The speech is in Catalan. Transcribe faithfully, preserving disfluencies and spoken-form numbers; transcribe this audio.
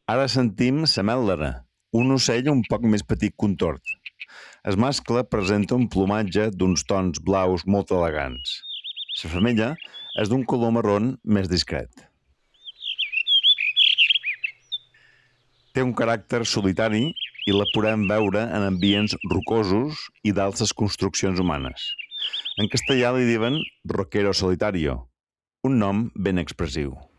Ara sentim l'amèldara, un ocell un poc més petit que un tord. El mascle presenta un plomatge d'uns tons blaus molt elegants. La femella és d'un color marró més discret. Té un caràcter solitari i la podem veure en ambients rocosos i d'altres construccions humanes. En castellà li diuen roquero solitario, un nom ben expressiu.